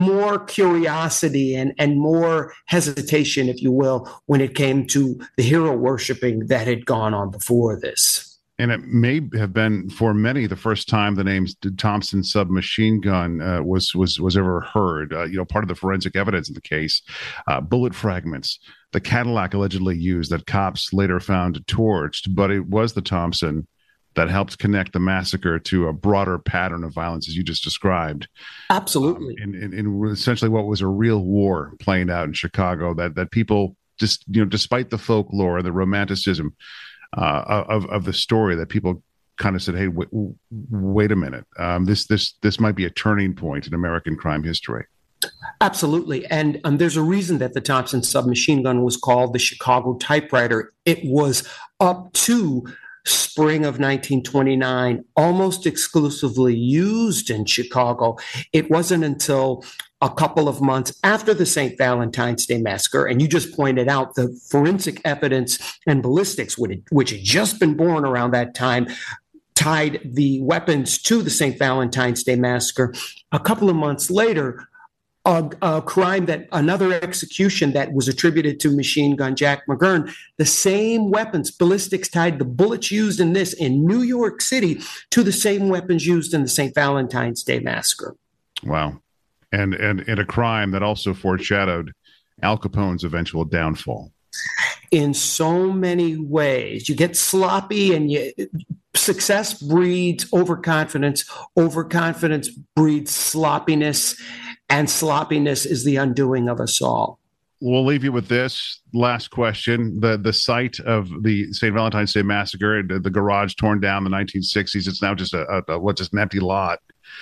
more curiosity and more hesitation, if you will, when it came to the hero worshiping that had gone on before this. And it may have been for many the first time the name Thompson submachine gun was ever heard. Part of the forensic evidence in the case, bullet fragments, the Cadillac allegedly used that cops later found torched, but it was the Thompson that helped connect the massacre to a broader pattern of violence, as you just described. Absolutely. In essentially what was a real war playing out in Chicago, that people just, despite the folklore, the romanticism of the story, that people kind of said, hey, wait a minute. This might be a turning point in American crime history. Absolutely. And there's a reason that the Thompson submachine gun was called the Chicago typewriter. It was up to spring of 1929, almost exclusively used in Chicago. It wasn't until a couple of months after the St. Valentine's Day Massacre, and you just pointed out the forensic evidence and ballistics, which had just been born around that time, tied the weapons to the St. Valentine's Day Massacre. A couple of months later, another execution that was attributed to Machine Gun Jack McGurn, the same weapons, ballistics tied the bullets used in this in New York City to the same weapons used in the St. Valentine's Day Massacre. Wow. And a crime that also foreshadowed Al Capone's eventual downfall. In so many ways, you get sloppy, and success breeds overconfidence. Overconfidence breeds sloppiness, and sloppiness is the undoing of us all. We'll leave you with this last question. The site of the St. Valentine's Day Massacre, the garage torn down in the 1960s, it's now just just an empty lot.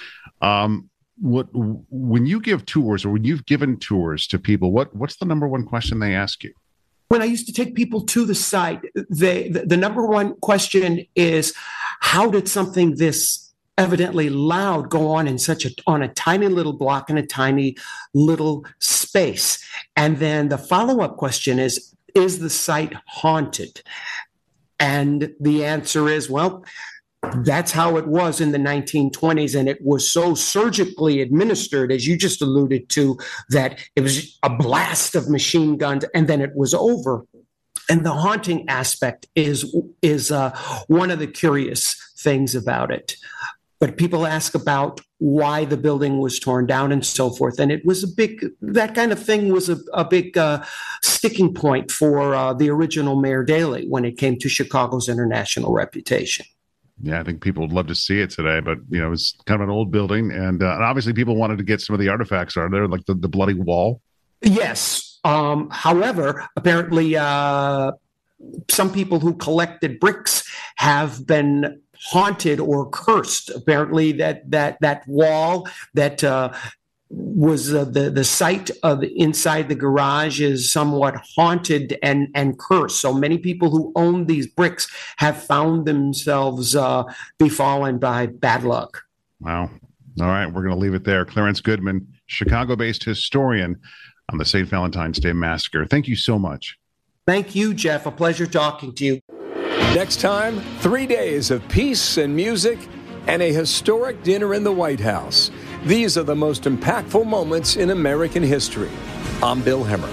When you give tours, or when you've given tours to people, what's the number one question they ask you? When I used to take people to the site, the number one question is, how did something this evidently loud go on on a tiny little block in a tiny little space? And then the follow-up question is the site haunted? And the answer is, well, that's how it was in the 1920s, and it was so surgically administered, as you just alluded to, that it was a blast of machine guns, and then it was over. And the haunting aspect is one of the curious things about it. But people ask about why the building was torn down and so forth, and it was that kind of thing was a big sticking point for the original Mayor Daley when it came to Chicago's international reputation. Yeah, I think people would love to see it today, but it's kind of an old building, and obviously people wanted to get some of the artifacts. Are there, like the bloody wall? Yes. However, apparently, some people who collected bricks have been haunted or cursed. Apparently, that wall that was the site of inside the garage is somewhat haunted and cursed. So many people who own these bricks have found themselves befallen by bad luck. Wow. All right, we're going to leave it there. Clarence Goodman, Chicago-based historian on the St. Valentine's Day Massacre. Thank you so much. Thank you, Jeff. A pleasure talking to you. Next time, 3 days of peace and music and a historic dinner in the White House. These are the most impactful moments in American history. I'm Bill Hemmer.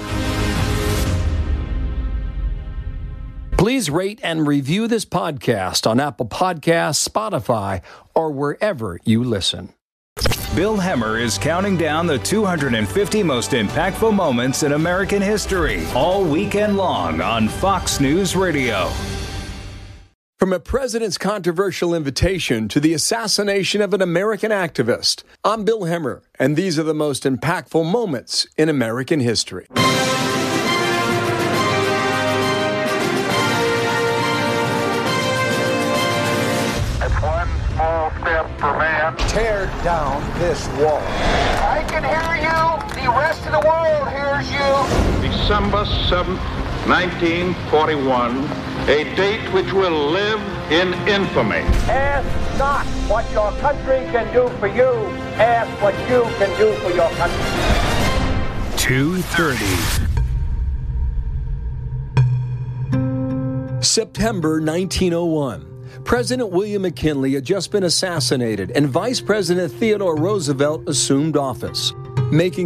Please rate and review this podcast on Apple Podcasts, Spotify, or wherever you listen. Bill Hemmer is counting down the 250 most impactful moments in American history all weekend long on Fox News Radio. From a president's controversial invitation to the assassination of an American activist, I'm Bill Hemmer, and these are the most impactful moments in American history. It's one small step for man. Tear down this wall. I can hear you. The rest of the world hears you. December 7th, 1941, a date which will live in infamy. Ask not what your country can do for you. Ask what you can do for your country. 2:30. September 1901. President William McKinley had just been assassinated, and Vice President Theodore Roosevelt assumed office. making